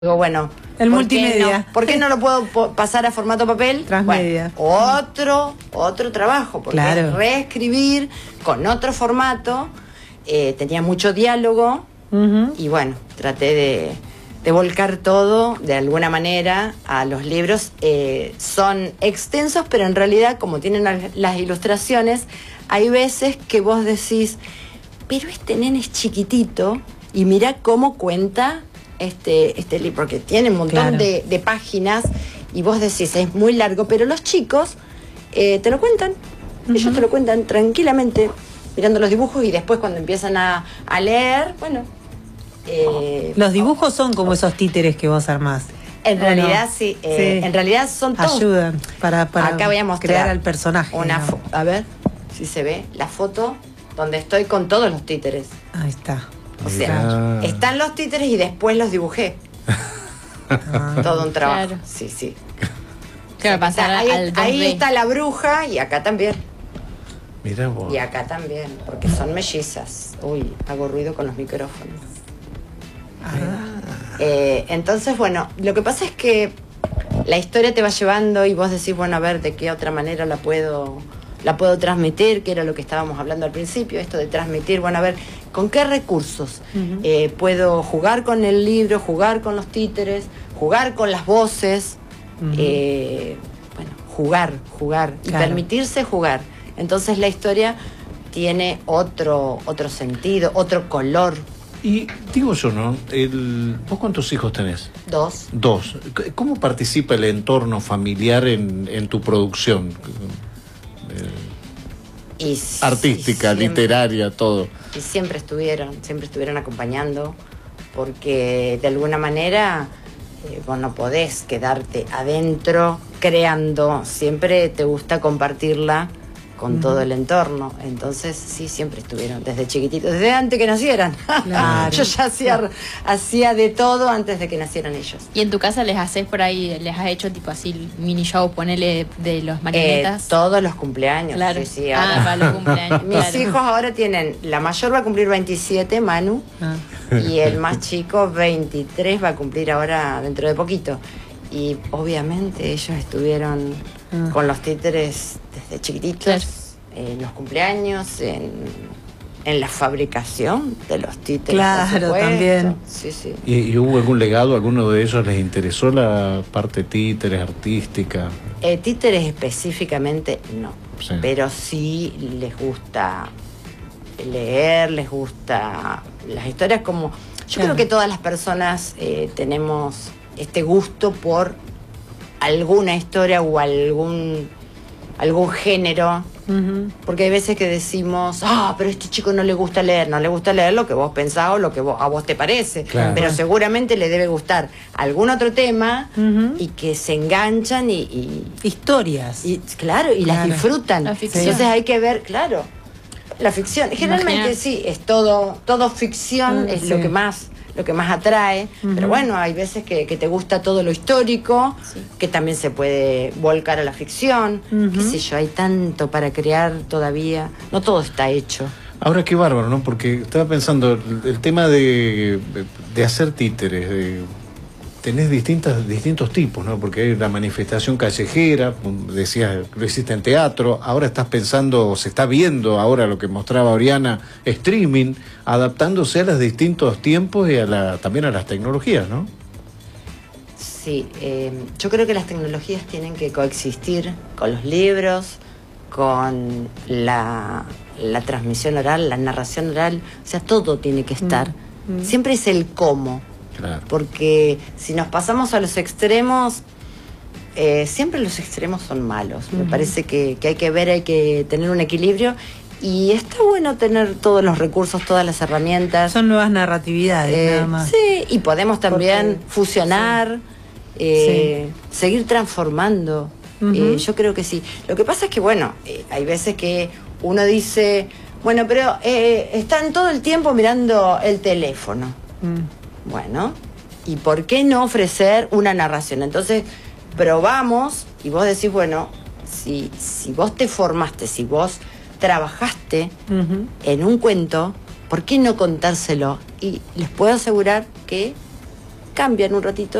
Digo, bueno, el multimedia. ¿Por qué no lo puedo pasar a formato papel? Transmedia. Bueno, otro trabajo, porque claro, es reescribir con otro formato. Tenía mucho diálogo y bueno, traté de volcar todo de alguna manera a los libros. Son extensos, pero en realidad, como tienen las ilustraciones, hay veces que vos decís, pero este nene es chiquitito y mirá cómo cuenta este libro, porque tiene un montón de páginas y vos decís, es muy largo, pero los chicos te lo cuentan, ellos te lo cuentan tranquilamente, mirando los dibujos, y después cuando empiezan a leer, bueno... los dibujos son como esos títeres que vos armás. En realidad sí, en realidad son todos... Ayudan para acá voy a mostrar crear al personaje. A ver si se ve la foto donde estoy con todos los títeres. Ahí está. O sea, están los títeres y después los dibujé. Todo un trabajo. Claro. Sí. Claro, ahí está la bruja y acá también. Mirá vos. Y acá también, porque son mellizas. Uy, hago ruido con los micrófonos. Entonces, bueno, lo que pasa es que la historia te va llevando y vos decís, bueno, a ver, ¿de qué otra manera la puedo transmitir? Que era lo que estábamos hablando al principio, esto de transmitir, bueno, a ver, ¿con qué recursos? Puedo jugar con el libro, jugar con los títeres, jugar con las voces, bueno, jugar y permitirse jugar. Entonces la historia tiene otro sentido, otro color. Y digo yo, ¿no? ¿Vos cuántos hijos tenés? Dos. ¿Cómo participa el entorno familiar en tu producción? Artística, literaria, todo. Y siempre estuvieron acompañando, porque de alguna manera vos no podés quedarte adentro creando, siempre te gusta compartirla con todo el entorno. Entonces sí, siempre estuvieron desde chiquititos, desde antes que nacieran. Claro. Yo ya hacía de todo antes de que nacieran ellos. ¿Y en tu casa les haces por ahí, les has hecho tipo así mini show, ponele, de los marionetas? Todos los cumpleaños. Claro. Sí, ahora. Para los cumpleaños. Mis hijos ahora tienen, la mayor va a cumplir 27, Manu, y el más chico 23 va a cumplir ahora dentro de poquito. Y obviamente ellos estuvieron con los títeres desde chiquititos, en los cumpleaños, en la fabricación de los títeres. Claro, también. Sí. ¿Y hubo algún legado? ¿Alguno de ellos les interesó la parte títeres, artística? Títeres específicamente no, pero sí les gusta leer, les gusta las historias, como yo creo que todas las personas tenemos este gusto por alguna historia o algún género, porque hay veces que decimos, pero a este chico no le gusta leer lo que vos pensás o lo que a vos te parece, pero seguramente le debe gustar algún otro tema y que se enganchan y historias. Y las disfrutan. Entonces hay que ver, la ficción. Generalmente sí, es todo ficción, es lo que más atrae, pero bueno, hay veces que te gusta todo lo histórico, que también se puede volcar a la ficción, qué sé yo, hay tanto para crear todavía, no todo está hecho. Ahora qué bárbaro, ¿no? Porque estaba pensando, el tema de hacer títeres, tenés distintos tipos, ¿no? Porque hay la manifestación callejera, decías, lo hiciste en teatro, ahora estás pensando, se está viendo ahora lo que mostraba Oriana, streaming, adaptándose a los distintos tiempos y también a las tecnologías, ¿no? Sí, yo creo que las tecnologías tienen que coexistir con los libros, con la transmisión oral, la narración oral, o sea, todo tiene que estar. Siempre es el cómo. Claro. Porque si nos pasamos a los extremos, siempre los extremos son malos. Me parece que hay que ver, hay que tener un equilibrio, y está bueno tener todos los recursos, todas las herramientas. Son nuevas narratividades, nada más. Sí, y podemos también fusionar, seguir transformando. Yo creo que sí. Lo que pasa es que, bueno, hay veces que uno dice, bueno, pero están todo el tiempo mirando el teléfono. Bueno, ¿y por qué no ofrecer una narración? Entonces probamos y vos decís, bueno, si vos te formaste, si vos trabajaste en un cuento, ¿por qué no contárselo? Y les puedo asegurar que cambian un ratito